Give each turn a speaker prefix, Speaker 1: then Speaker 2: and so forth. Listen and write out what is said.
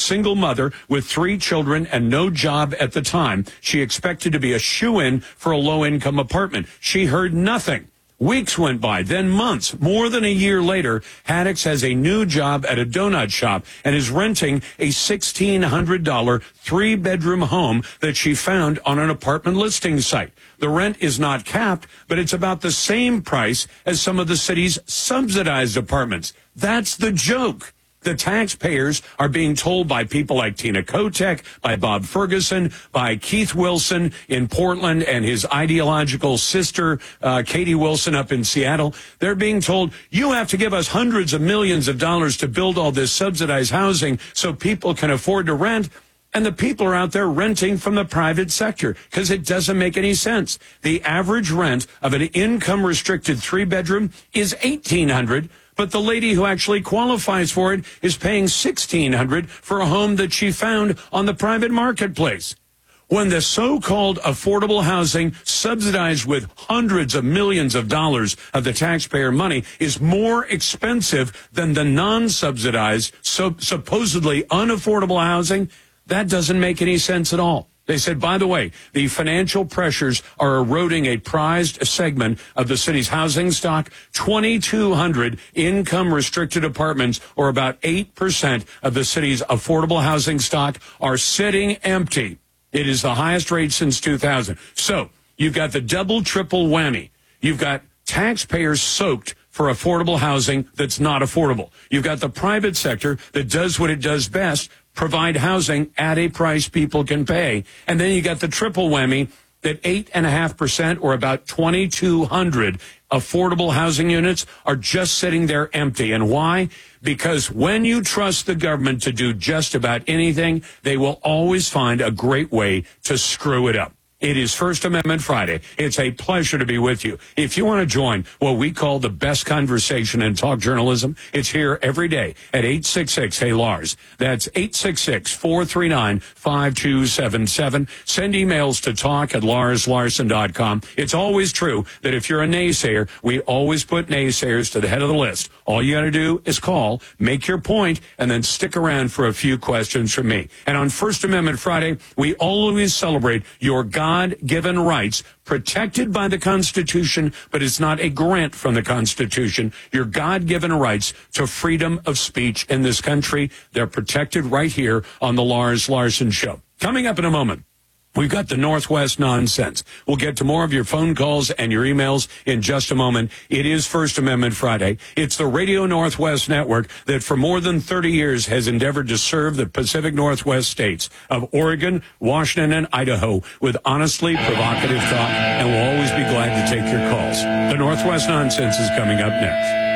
Speaker 1: single mother with 3 children and no job at the time. She expected to be a shoo-in for a low-income apartment. She heard nothing. Weeks went by, then months. More than a year later, Haddix has a new job at a donut shop and is renting a $1,600 3-bedroom home that she found on an apartment listing site. The rent is not capped, but it's about the same price as some of the city's subsidized apartments. That's the joke. The taxpayers are being told by people like Tina Kotek, by Bob Ferguson, by Keith Wilson in Portland, and his ideological sister, Katie Wilson, up in Seattle. They're being told, you have to give us hundreds of millions of dollars to build all this subsidized housing so people can afford to rent. And the people are out there renting from the private sector because it doesn't make any sense. The average rent of an income-restricted 3-bedroom is $1,800. But the lady who actually qualifies for it is paying $1,600 for a home that she found on the private marketplace. When the so-called affordable housing subsidized with hundreds of millions of dollars of the taxpayer money is more expensive than the non-subsidized, supposedly unaffordable housing, that doesn't make any sense at all. They said, by the way, the financial pressures are eroding a prized segment of the city's housing stock. 2,200 income-restricted apartments, or about 8% of the city's affordable housing stock, are sitting empty. It is the highest rate since 2000. So you've got the double, triple whammy. You've got taxpayers soaked for affordable housing that's not affordable. You've got the private sector that does what it does best, provide housing at a price people can pay. And then you got the triple whammy that 8.5%, or about 2,200 affordable housing units, are just sitting there empty. And why? Because when you trust the government to do just about anything, they will always find a great way to screw it up. It is First Amendment Friday. It's a pleasure to be with you. If you want to join what we call the best conversation in talk journalism, it's here every day at 866-HEY-LARS. That's 866-439-5277. Send emails to talk@larslarson.com. It's always true that if you're a naysayer, we always put naysayers to the head of the list. All you got to do is call, make your point, and then stick around for a few questions from me. And on First Amendment Friday, we always celebrate your God-given rights protected by the Constitution, but it's not a grant from the Constitution. Your God-given rights to freedom of speech in this country, they're protected right here on the Lars Larson Show. Coming up in a moment, we've got the Northwest nonsense. We'll get to more of your phone calls and your emails in just a moment. It is First Amendment Friday. It's the Radio Northwest Network that for more than 30 years has endeavored to serve the Pacific Northwest states of Oregon, Washington, and Idaho with honestly provocative talk, and we'll always be glad to take your calls. The Northwest nonsense is coming up next.